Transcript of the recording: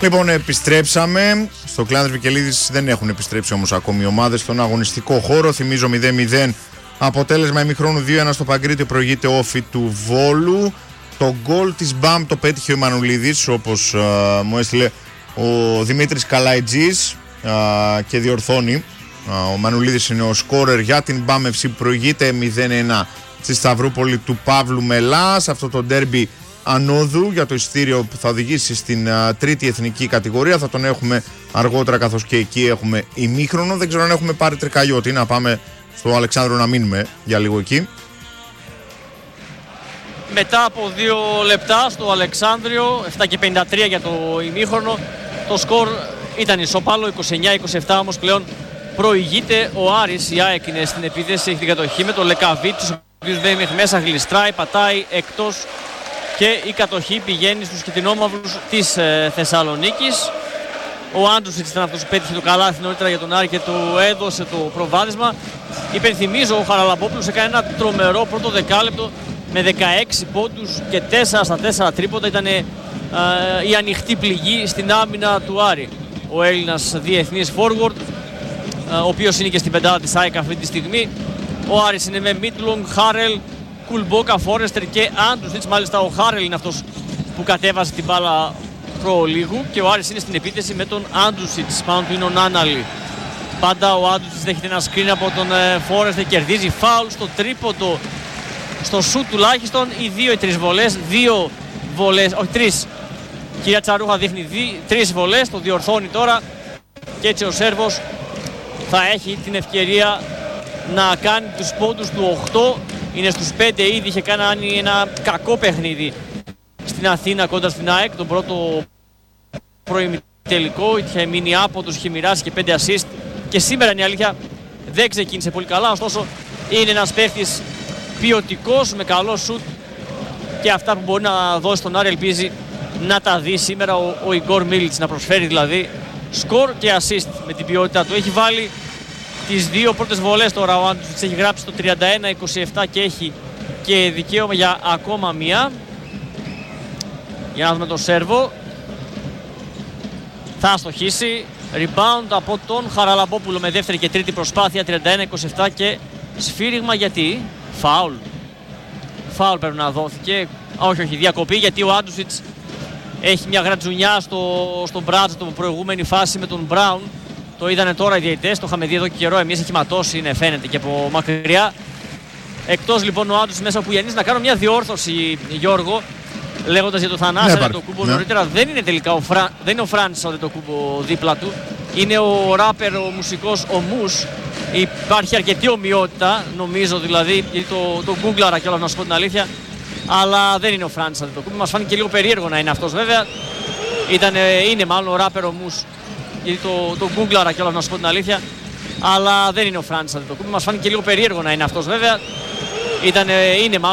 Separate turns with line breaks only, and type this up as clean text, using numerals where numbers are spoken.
Λοιπόν, επιστρέψαμε. Στο Κλάνδρης Βικελίδης δεν έχουν επιστρέψει όμως ακόμη οι ομάδες στον αγωνιστικό χώρο. Θυμίζω 0-0 αποτέλεσμα ημιχρόνου 2-1 στο Παγκρίτιο, προηγείται όφη του Βόλου. Το γκολ της Μπαμ το πέτυχε ο Μανουλίδης, όπως μου έστειλε ο Δημήτρης Καλαϊτζής και διορθώνει. Ο Μανουλίδης είναι ο σκόρερ για την Μπαμ FC που προηγείται 0-1 στη Σταυρούπολη του Παύλου Μελά. Σε αυτό το ντέρμπι ανόδου για το εισιτήριο που θα οδηγήσει στην τρίτη εθνική κατηγορία. Θα τον έχουμε αργότερα, καθώς και εκεί έχουμε ημίχρονο. Δεν ξέρω αν έχουμε πάρει τρικαλιώτη. Να πάμε στο Αλεξάνδρο να μείνουμε για λίγο εκεί.
Μετά από 2 λεπτά στο Αλεξάνδριο, 7:53 για το ημίχρονο, το σκορ ήταν ισόπαλο, 29-27, όμως πλέον προηγείται ο Άρης. Η ΑΕΚ είναι στην επίθεση, έχει την κατοχή με τον Λεκαβίτσιος, ο οποίος μπαίνει μέχρι μέσα, γλιστράει, πατάει εκτός και η κατοχή πηγαίνει στους κυτρινόμαυρους της Θεσσαλονίκης. Ο Άντρουσιτς ήταν αυτός που πέτυχε το καλάθι νωρίτερα για τον Άρη και του έδωσε το προβάδισμα. Υπενθυμίζω, ο Χαραλαμπόπουλος έκανε ένα τρομερό πρώτο δεκάλεπτο με 16 πόντους και 4 στα 4 τρίποντα. Ήταν η ανοιχτή πληγή στην άμυνα του Άρη. Ο Έλληνας διεθνής forward, ο οποίος είναι και στην πεντάδα της ΑΕΚ αυτή τη στιγμή. Ο Άρης είναι με Μίτλονγκ, Χάρελ, Κουλμπόκα, Φόρεστερ και Άντρουσιτς. Μάλιστα ο Χάρελ είναι αυτός που κατέβασε την μπάλα προλίγου και ο Άρης είναι στην επίθεση με τον Άντρουσιτς. Πάνω του είναι ο Νάναλη. Πάντα ο Άντρουσιτς δέχεται ένα screen από τον Φόρεστερ, κερδίζει φάουλ στο τρίποντο, στο σουτ τουλάχιστον, ή 2 ή 3 βολές. 2 βολές, όχι 3. Κυρία Τσαρούχα δείχνει 3 βολές, το διορθώνει τώρα και έτσι ο Σέρβος θα έχει την ευκαιρία να κάνει τους πόντους του 8. Είναι στους 5 ήδη, είχε κάνει ένα κακό παιχνίδι στην Αθήνα κοντά στην ΑΕΚ, τον πρώτο προημιτελικό, είχε μείνει άποτος, είχε μοιράσει και 5 assist και σήμερα είναι η αλήθεια δεν ξεκίνησε πολύ καλά, ωστόσο είναι ένας παίχτης ποιοτικός με καλό σουτ και αυτά που μπορεί να δώσει τον Άρη ελπίζει να τα δει σήμερα ο Ιγκόρ Μίλιτς, να προσφέρει δηλαδή σκορ και assist με την ποιότητά του. Έχει βάλει τις 2 πρώτες βολές τώρα ο Άντρουσιτς, έχει γράψει το 31-27 και έχει και δικαίωμα για ακόμα μία. Για να δούμε τον Σέρβο. Θα αστοχίσει. Rebound από τον Χαραλαμπόπουλο με δεύτερη και τρίτη προσπάθεια, 31-27 και σφύριγμα γιατί. Φάουλ πρέπει να δόθηκε. Όχι, διακοπή γιατί ο Άντρουσιτς έχει μια γρατζουνιά στον μπράτσο του προηγούμενη φάση με τον Μπράουν. Το είδανε τώρα οι διαιτητές, το είχαμε δει εδώ και καιρό. Εμείς έχει ματώσει, φαίνεται και από μακριά. Εκτός λοιπόν ο Άντρουσιτς μέσα που Γιάννης να κάνω μια διόρθωση, Γιώργο, λέγοντας για το Θανάση Αντετοκούμπο νωρίτερα. Δεν είναι τελικά δεν είναι ο Φράνσις Αντετοκούμπο δίπλα του. Είναι ο ράπερ, ο μουσικός, ο Μους. Υπάρχει αρκετή ομοιότητα, νομίζω δηλαδή, γιατί το γκούγκλαρα κιόλας να σου πω την αλήθεια. Αλλά δεν είναι ο Φράνσις Αντετοκούμπο. Μας φάνηκε λίγο περίεργο να είναι αυτός βέβαια. Είναι μάλλον ο ράπερ, ο Μους. Γιατί το γκούγκλαρα κιόλας να σου πω την αλήθεια. Αλλά δεν είναι ο Φράνσις Αντετοκούμπο. Μας φάνηκε λίγο περίεργο να είναι αυτός βέβαια. Είναι μάλλον